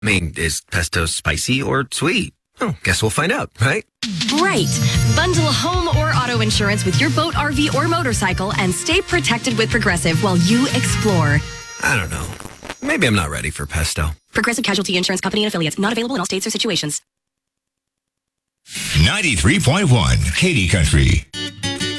I mean, is pesto spicy or sweet? Oh, guess we'll find out, right? Right. Bundle home or auto insurance with your boat, RV, or motorcycle and stay protected with Progressive while you explore. I don't know. Maybe I'm not ready for pesto. Progressive Casualty Insurance Company and Affiliates. Not available in all states or situations. 93.1 Katy Country.